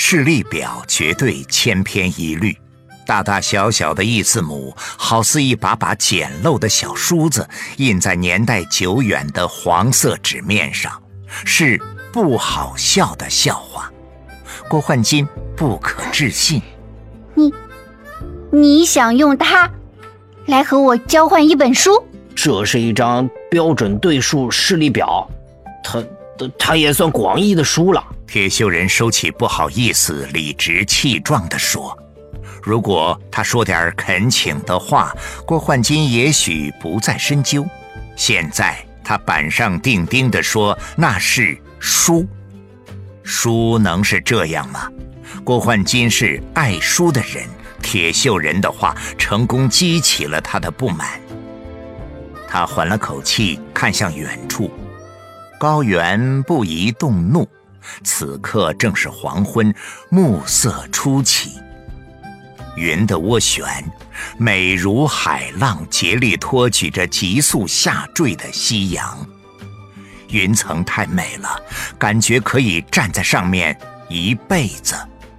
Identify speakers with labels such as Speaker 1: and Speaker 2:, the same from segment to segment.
Speaker 1: 视力表绝对千篇一律，大大小小的一字母好似一把把简陋的小梳子，印在年代久远的黄色纸面上，是不好笑的笑话。郭焕金不可置信。
Speaker 2: 你想用它来和我交换一本书？
Speaker 3: 这是一张标准对数视力表，它也算广义的书了。
Speaker 1: 铁锈人收起不好意思，理直气壮地说。如果他说点恳请的话，郭焕金也许不再深究。现在他板上钉钉地说那是书。书能是这样吗？郭焕金是爱书的人，铁锈人的话成功激起了他的不满。他缓了口气，看向远处，高原不宜动怒，此刻正是黄昏，暮色初起，云的涡旋美如海浪竭力托举着急速下坠的夕阳。云层太美了，感觉可以站在上面一辈子。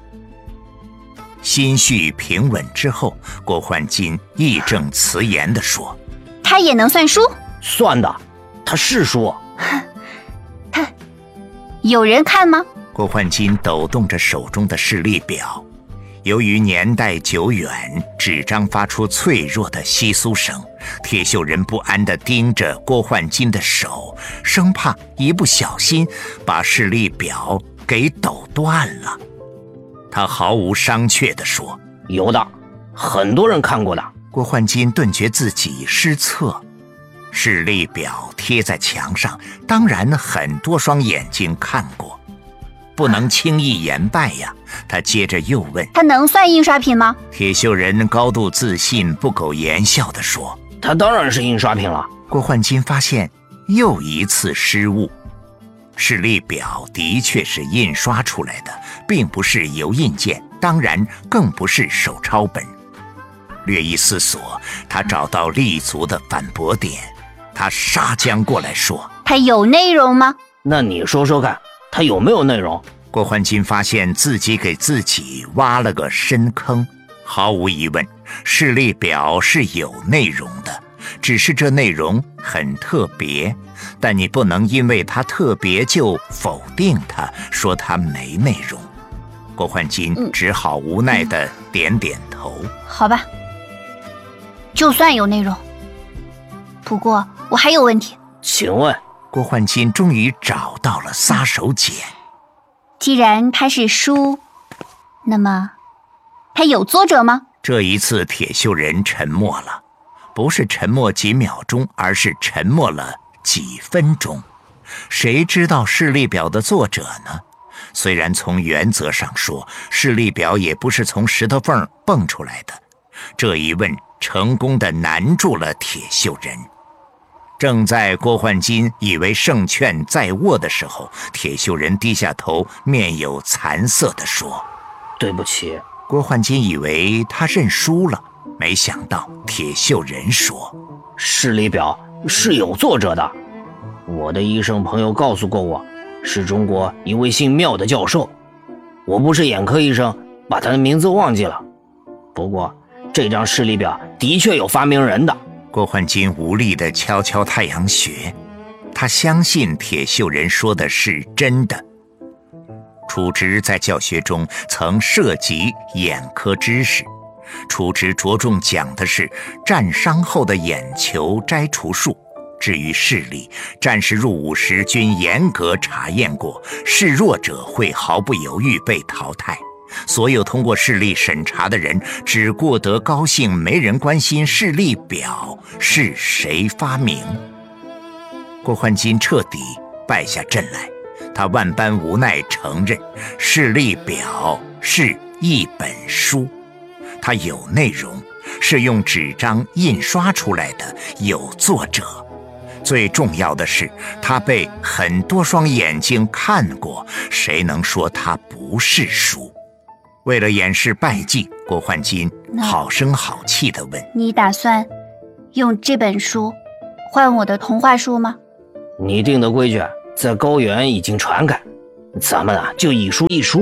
Speaker 1: 心绪平稳之后，郭焕金义正辞严地说：
Speaker 2: 它也能算书？
Speaker 3: 算的，它是书。
Speaker 2: 它有人看吗？
Speaker 1: 郭焕金抖动着手中的视力表，由于年代久远，纸张发出脆弱的窸窣声。铁锈人不安地盯着郭焕金的手，生怕一不小心把视力表给抖断了。他毫无商榷地说：
Speaker 3: 有的，很多人看过的。
Speaker 1: 郭焕金顿觉自己失策。视力表贴在墙上，当然很多双眼睛看过，不能轻易言败呀。他接着又问：
Speaker 2: 它能算印刷品吗？
Speaker 1: 铁锈人高度自信，不苟言笑地说：
Speaker 3: 它当然是印刷品了。
Speaker 1: 郭焕金发现又一次失误，视力表的确是印刷出来的，并不是油印件，当然更不是手抄本。略一思索，他找到立足的反驳点，他杀将过来说：
Speaker 2: 它有内容吗？
Speaker 3: 那你说说看，它有没有内容？
Speaker 1: 郭焕金发现自己给自己挖了个深坑。毫无疑问，视力表是有内容的，只是这内容很特别，但你不能因为它特别就否定它，说它没内容。郭焕金只好无奈地点点头。
Speaker 2: 好吧，就算有内容，不过我还有问题。
Speaker 3: 请问？
Speaker 1: 郭焕金终于找到了杀手锏。
Speaker 2: 既然它是书，那么它有作者吗？
Speaker 1: 这一次铁锈人沉默了，不是沉默几秒钟，而是沉默了几分钟。谁知道视力表的作者呢？虽然从原则上说，视力表也不是从石头缝蹦出来的。这一问成功地难住了铁锈人。正在郭焕金以为胜券在握的时候，铁锈人低下头，面有惭色地说：
Speaker 3: 对不起。
Speaker 1: 郭焕金以为他认输了，没想到铁锈人说：
Speaker 3: 视力表是有作者的，我的医生朋友告诉过我，是中国一位姓缪的教授。我不是眼科医生，把他的名字忘记了。不过这张视力表的确有发明人的。
Speaker 1: 郭焕金无力地敲敲太阳穴，他相信铁锈人说的是真的。楚直在教学中曾涉及眼科知识，楚直着重讲的是战伤后的眼球摘除术。至于视力，战士入伍时均严格查验过，视弱者会毫不犹豫被淘汰。所有通过视力审查的人只顾得高兴，没人关心视力表是谁发明。郭焕金彻底败下阵来，他万般无奈承认视力表是一本书，它有内容，是用纸张印刷出来的，有作者。最重要的是，它被很多双眼睛看过，谁能说它不是书？为了掩饰败绩，郭焕金好声好气地问：
Speaker 2: 你打算用这本书换我的童话书吗？
Speaker 3: 你定的规矩在高原已经传开，咱们就一书一书吧。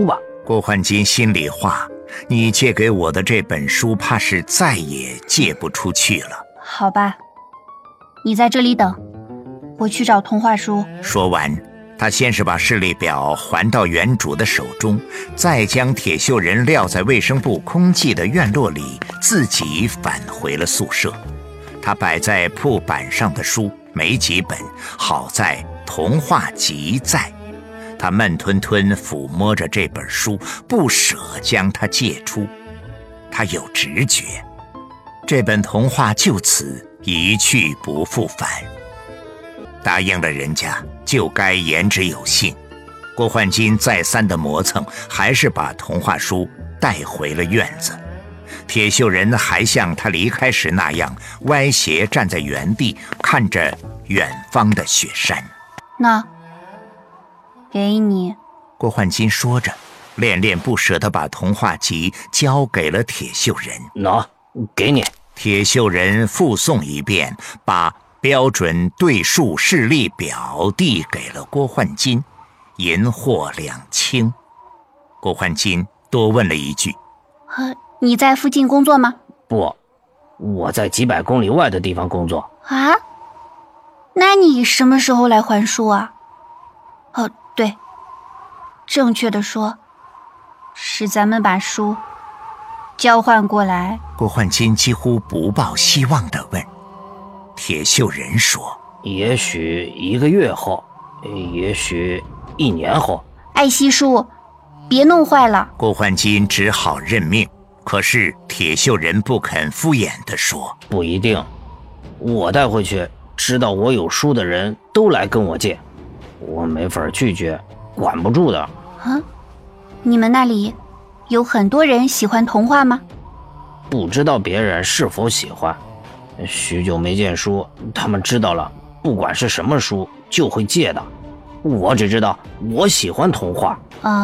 Speaker 1: 郭焕金心里话，你借给我的这本书怕是再也借不出去了。
Speaker 2: 好吧，你在这里等，我去找童话书。
Speaker 1: 说完，他先是把视力表还到原主的手中，再将铁锈人撂在卫生部空寂的院落里，自己返回了宿舍。他摆在铺板上的书没几本，好在童话集在。他慢吞吞抚摸着这本书，不舍将它借出。他有直觉，这本童话就此一去不复返。答应了人家，就该言之有信。郭焕金再三的磨蹭，还是把童话书带回了院子。铁锈人还像他离开时那样，歪斜站在原地，看着远方的雪山。
Speaker 2: 那给你。
Speaker 1: 郭焕金说着，恋恋不舍地把童话集交给了铁锈人。
Speaker 3: 喏，给你。
Speaker 1: 铁锈人复诵一遍，把标准对数视力表递给了郭焕金，银货两清。郭焕金多问了一句：
Speaker 2: 你在附近工作吗？
Speaker 3: 不，我在几百公里外的地方工作。
Speaker 2: 啊？那你什么时候来还书啊？哦，对，正确的说，是咱们把书交换过来。
Speaker 1: 郭焕金几乎不抱希望地问。铁锈人说：
Speaker 3: 也许1个月后，也许1年后。
Speaker 2: 爱惜书，别弄坏了。
Speaker 1: 郭焕金只好认命，可是铁锈人不肯敷衍地说：
Speaker 3: 不一定，我带回去，知道我有书的人都来跟我借，我没法拒绝，管不住的。
Speaker 2: 啊？你们那里有很多人喜欢童话吗？
Speaker 3: 不知道别人是否喜欢，许久没见书，他们知道了，不管是什么书就会借的。我只知道我喜欢童话。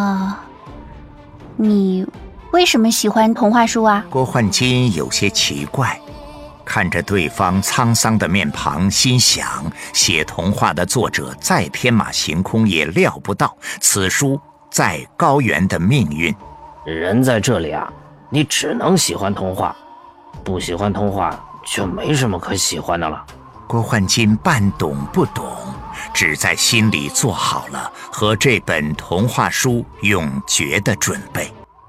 Speaker 2: 你为什么喜欢童话书啊？
Speaker 1: 郭焕金有些奇怪，看着对方沧桑的面庞，心想写童话的作者再天马行空也料不到此书在高原的命运。
Speaker 3: 人在这里啊，你只能喜欢童话，不喜欢童话就没什么可喜欢的了。
Speaker 1: 郭焕金半懂不懂，只在心里做好了和这本童话书永绝的准备。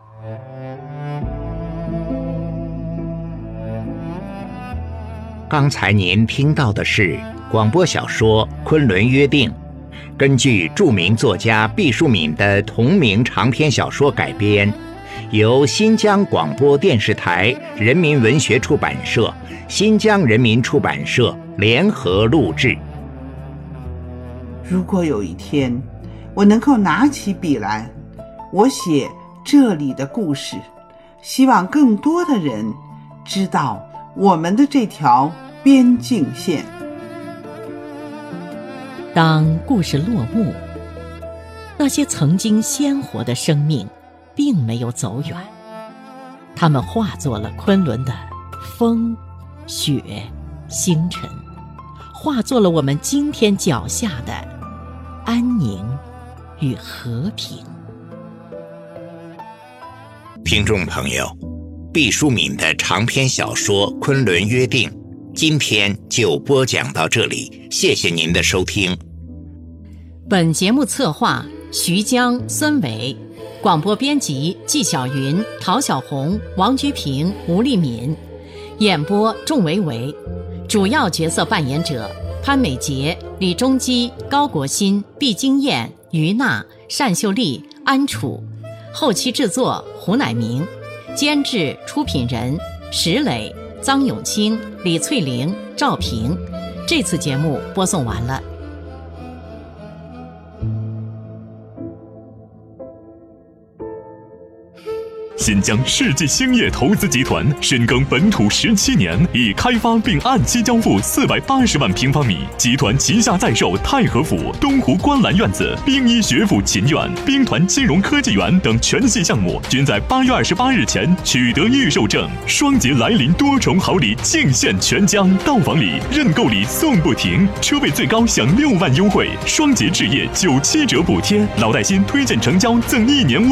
Speaker 1: 刚才您听到的是广播小说《昆仑约定》，根据著名作家毕淑敏的同名长篇小说改编，由新疆广播电视台人民文学出版社、新疆人民出版社联合录制。
Speaker 4: 如果有一天我能够拿起笔来，我写这里的故事，希望更多的人知道我们的这条边境线。
Speaker 5: 当故事落幕，那些曾经鲜活的生命并没有走远，它们化作了昆仑的风、雪、星辰，化作了我们今天脚下的安宁与和平。
Speaker 1: 听众朋友，毕淑敏的长篇小说《昆仑约定》今天就播讲到这里，谢谢您的收听。
Speaker 5: 本节目策划徐江、孙伟，广播编辑纪晓云、陶小红、王菊平、吴丽敏，演播仲维维，主要角色扮演者潘美杰、李中基、高国新、毕金燕、于娜、单秀丽、安楚，后期制作胡乃明，监制出品人石磊、臧永清、李翠玲、赵平。这次节目播送完了。
Speaker 6: 新疆世纪兴业投资集团深耕本土17年，已开发并按期交付480万平方米。集团旗下在售太和府、东湖观澜院子、兵医学府秦院、兵团金融科技园等全系项目，均在8月28日前取得预售证。双节来临，多重好礼尽现全疆，到访礼、认购礼送不停，车位最高享6万优惠，双节置业97折补贴，老带新推荐成交赠1年